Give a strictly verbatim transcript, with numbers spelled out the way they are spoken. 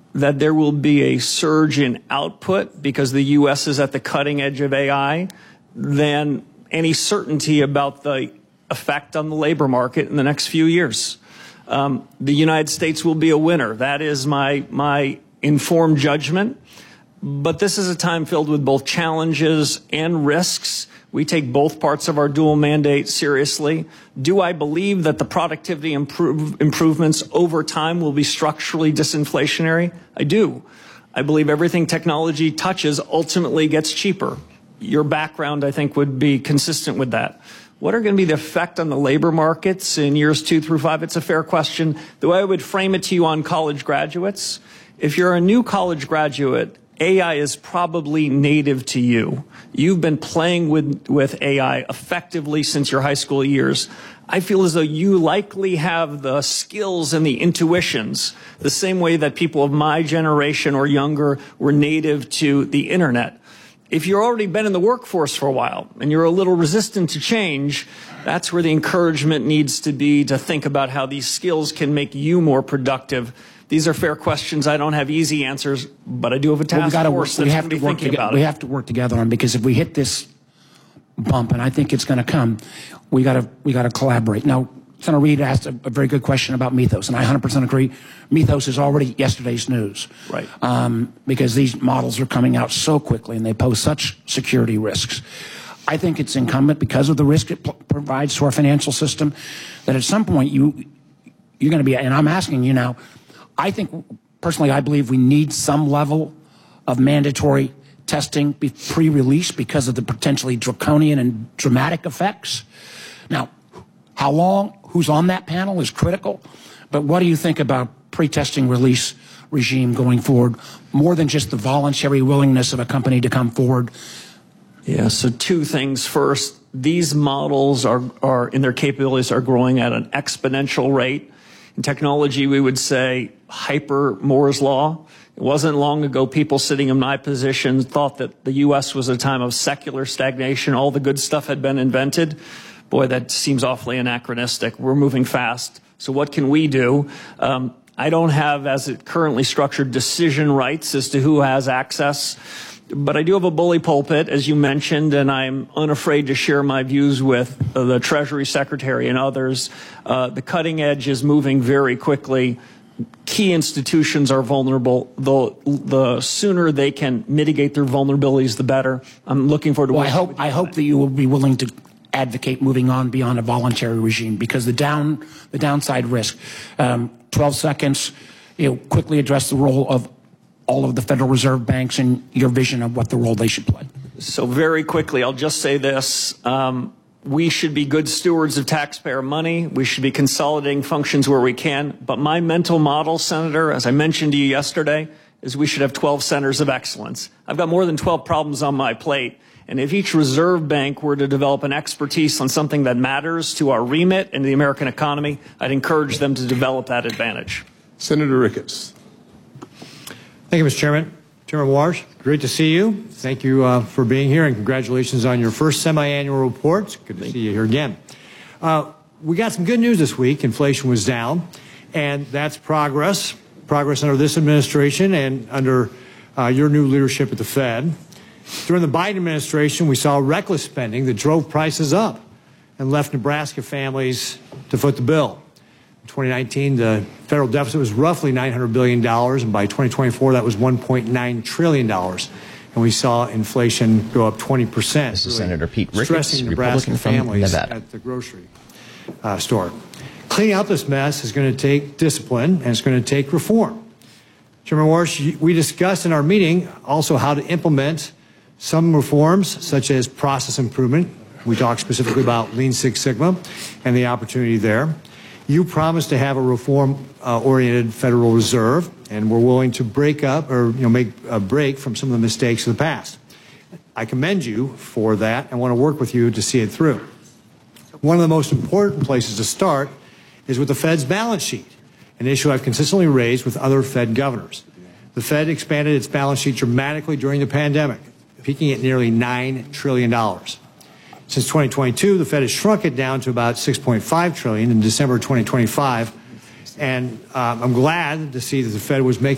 that there will be a surge in output because the U S is at the cutting edge of A I than any certainty about the effect on the labor market in the next few years. Um, the United States will be a winner. That is my, my informed judgment. But this is a time filled with both challenges and risks. We take both parts of our dual mandate seriously. Do I believe that the productivity improve, improvements over time will be structurally disinflationary? I do. I believe everything technology touches ultimately gets cheaper. Your background, I think, would be consistent with that. What are going to be the effect on the labor markets in years two through five? It's a fair question. The way I would frame it to you on college graduates, if you're a new college graduate, A I is probably native to you. You've been playing with, with A I effectively since your high school years. I feel as though you likely have the skills and the intuitions, the same way that people of my generation or younger were native to the internet. If you've already been in the workforce for a while and you're a little resistant to change, that's where the encouragement needs to be to think about how these skills can make you more productive. These are fair questions. I don't have easy answers, but I do have a task well, we force work, that's we have going to be to work thinking together, about we it. have to work together on, because if we hit this bump, and I think it's going to come, we got to we got to collaborate. Now, Senator Reid asked a, a very good question about Mythos, and I one hundred percent agree. Mythos is already yesterday's news, right? Um, because these models are coming out so quickly, and they pose such security risks. I think it's incumbent, because of the risk it provides to our financial system, that at some point you you're going to be. And I'm asking you now. I think personally, I believe we need some level of mandatory testing be pre-release because of the potentially draconian and dramatic effects. Now, how long? Who's on that panel is critical, but what do you think about pre-testing release regime going forward, more than just the voluntary willingness of a company to come forward? Yeah, so two things. First, these models are, are in their capabilities are growing at an exponential rate. In technology, we would say hyper Moore's law. It wasn't long ago people sitting in my position thought that the U S was a time of secular stagnation. All the good stuff had been invented. Boy, that seems awfully anachronistic. We're moving fast. So what can we do? Um, I don't have, as it currently structured, decision rights as to who has access. But I do have a bully pulpit, as you mentioned, and I'm unafraid to share my views with uh, the Treasury Secretary and others. Uh, the cutting edge is moving very quickly. Key institutions are vulnerable. The, the sooner they can mitigate their vulnerabilities, the better. I'm looking forward to well, I hope, with you I hope that. that you will be willing to advocate moving on beyond a voluntary regime, because the down the downside risk. Um, twelve seconds. You know, quickly address the role of all of the Federal Reserve banks and your vision of what the role they should play. So very quickly, I'll just say this. Um, we should be good stewards of taxpayer money. We should be consolidating functions where we can. But my mental model, Senator, as I mentioned to you yesterday, is we should have twelve centers of excellence. I've got more than twelve problems on my plate. And if each reserve bank were to develop an expertise on something that matters to our remit and the American economy, I'd encourage them to develop that advantage. Senator Ricketts. Thank you, Mister Chairman. Chairman Warsh, great to see you. Thank you uh, for being here, and congratulations on your first semi-annual report. It's good to Thank see you here again. Uh, we got some good news this week. Inflation was down, and that's progress. Progress under this administration and under uh, your new leadership at the Fed. During the Biden administration, we saw reckless spending that drove prices up and left Nebraska families to foot the bill. In twenty nineteen, the federal deficit was roughly nine hundred billion dollars, and by twenty twenty-four, that was one point nine trillion dollars. And we saw inflation go up twenty percent. This is really Senator Pete Ricketts, stressing Nebraska Republican from families Nevada. at the grocery uh, store. Cleaning out this mess is going to take discipline, and it's going to take reform. Chairman Warsh, we discussed in our meeting also how to implement some reforms, such as process improvement. We talked specifically about Lean Six Sigma and the opportunity there. You promised to have a reform-oriented uh, Federal Reserve, and we're willing to break up or you know make a break from some of the mistakes of the past. I commend you for that and want to work with you to see it through. One of the most important places to start is with the Fed's balance sheet, an issue I've consistently raised with other Fed governors. The Fed expanded its balance sheet dramatically during the pandemic, peaking at nearly nine trillion dollars. Since twenty twenty-two, the Fed has shrunk it down to about six point five trillion dollars in December twenty twenty-five, and uh, I'm glad to see that the Fed was making